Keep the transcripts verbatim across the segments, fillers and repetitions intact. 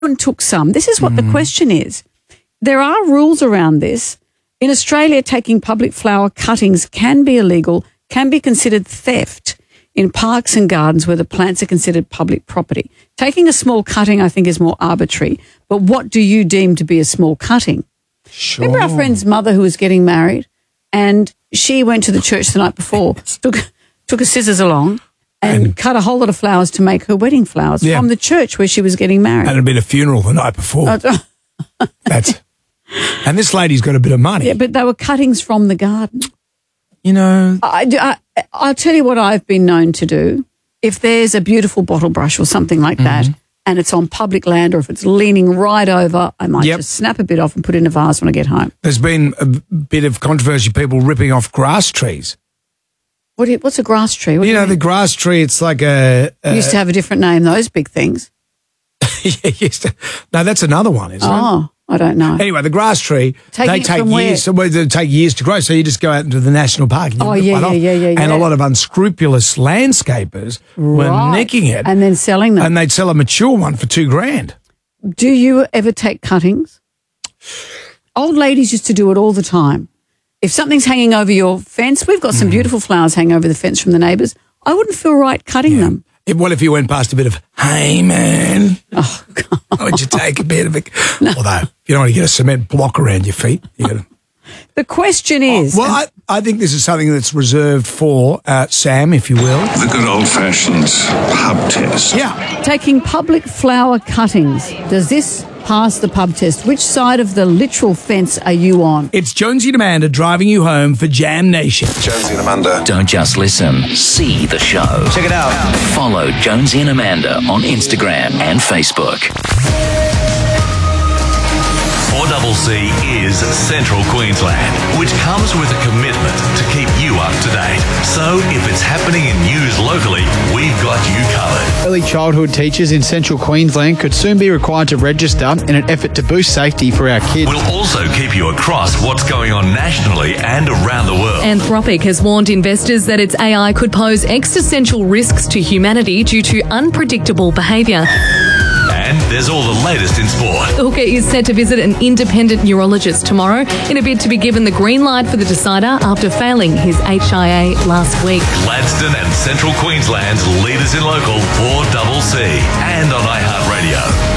and took some. This is what mm. the question is. There are rules around this. In Australia, taking public flower cuttings can be illegal, can be considered theft in parks and gardens where the plants are considered public property. Taking a small cutting, I think, is more arbitrary. But what do you deem to be a small cutting? Sure. Remember our friend's mother who was getting married, and she went to the church the night before, took, took her scissors along, and, and cut a whole lot of flowers to make her wedding flowers yeah. from the church where she was getting married. And it had been a funeral the night before. That's, and this lady's got a bit of money. Yeah, but they were cuttings from the garden. You know. I, I, I'll tell you what I've been known to do. If there's a beautiful bottle brush or something like mm-hmm. that, and it's on public land, or if it's leaning right over, I might yep. just snap a bit off and put it in a vase when I get home. There's been a bit of controversy, people ripping off grass trees. What do you, what's a grass tree? What you do know, you the grass tree, it's like a... a used to have a different name, those big things. yeah, used to. No, that's another one, isn't oh, it? Oh, I don't know. Anyway, the grass tree, Taking they take years, so they take years to grow, so you just go out into the national park and you oh, rip yeah, one yeah, off. yeah, yeah, And yeah. a lot of unscrupulous landscapers right. were nicking it. And then selling them. And they'd sell a mature one for two grand. Do you ever take cuttings? Old ladies used to do it all the time. If something's hanging over your fence, we've got some mm. beautiful flowers hanging over the fence from the neighbours. I wouldn't feel right cutting yeah. them. If, what if you went past a bit of, hey, man? Oh, God. Would you take a bit of it? No. Although, if you don't want to get a cement block around your feet, you got to... The question is... Oh, well, I, I think this is something that's reserved for uh, Sam, if you will. The good old-fashioned pub test. Yeah. Taking public flower cuttings. Does this pass the pub test? Which side of the literal fence are you on? It's Jonesy and Amanda driving you home for Jam Nation. Jonesy and Amanda. Don't just listen, see the show. Check it out. Follow Jonesy and Amanda on Instagram and Facebook. four C C is Central Queensland, which comes with a commitment to keep you up to date. So if it's happening in news locally, we've got you covered. Early childhood teachers in Central Queensland could soon be required to register in an effort to boost safety for our kids. We'll also keep you across what's going on nationally and around the world. Anthropic has warned investors that its A I could pose existential risks to humanity due to unpredictable behaviour. And there's all the latest in sport. The hooker is set to visit an independent neurologist tomorrow in a bid to be given the green light for the decider after failing his H I A last week. Gladstone and Central Queensland's leaders in local four C C and on iHeartRadio.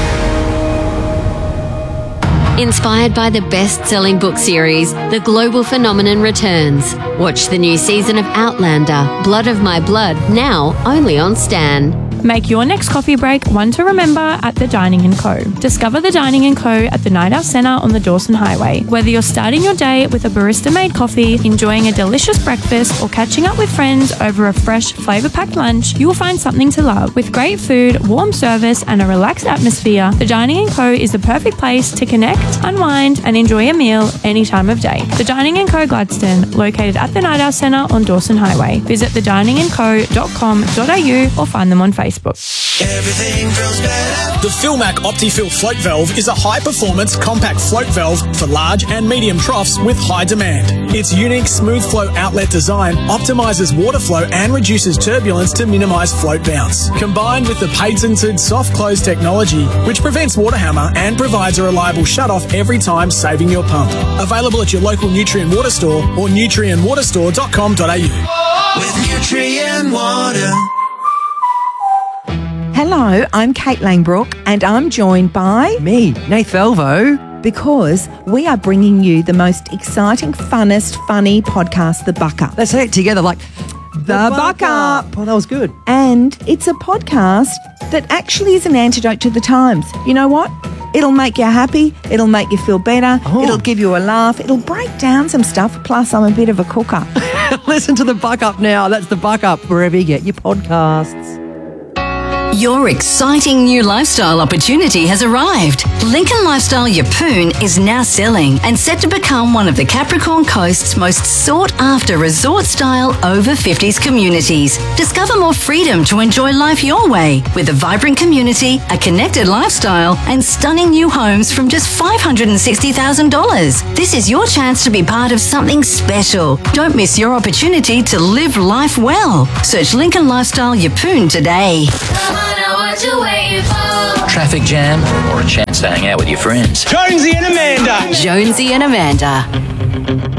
Inspired by the best-selling book series, The Global Phenomenon returns. Watch the new season of Outlander, Blood of My Blood, now only on Stan. Make your next coffee break one to remember at the Dining and Co. Discover the Dining and Co. at the Night Out Centre on the Dawson Highway. Whether you're starting your day with a barista-made coffee, enjoying a delicious breakfast, or catching up with friends over a fresh, flavour-packed lunch, you will find something to love. With great food, warm service, and a relaxed atmosphere, the Dining and Co. is the perfect place to connect, unwind, and enjoy a meal any time of day. The Dining and Co. Gladstone, located at the Night Out Centre on Dawson Highway. Visit the dining and co dot com dot a u or find them on Facebook. Everything feels better. The Filmac OptiFill Float Valve is a high-performance compact float valve for large and medium troughs with high demand. Its unique smooth flow outlet design optimizes water flow and reduces turbulence to minimize float bounce. Combined with the patented soft close technology, which prevents water hammer and provides a reliable shutoff every time, saving your pump. Available at your local Nutrien Water Store or nutrien water store dot com dot a u. With Nutrien Water. Hello, I'm Kate Langbrook and I'm joined by... me, Nath Elvo. Because we are bringing you the most exciting, funnest, funny podcast, The Buck Up. Let's say it together like... The, the Buck, Buck Up. Up. Oh, that was good. And it's a podcast that actually is an antidote to the times. You know what? It'll make you happy. It'll make you feel better. Oh. It'll give you a laugh. It'll break down some stuff. Plus, I'm a bit of a cooker. Listen to The Buck Up now. That's The Buck Up wherever you get your podcasts. Your exciting new lifestyle opportunity has arrived. Lincoln Lifestyle Yeppoon is now selling and set to become one of the Capricorn Coast's most sought-after resort-style over fifties communities. Discover more freedom to enjoy life your way with a vibrant community, a connected lifestyle, and stunning new homes from just five hundred sixty thousand dollars. This is your chance to be part of something special. Don't miss your opportunity to live life well. Search Lincoln Lifestyle Yeppoon today. What you waiting for? Traffic jam or a chance to hang out with your friends? Jonesy and Amanda. Jonesy and Amanda.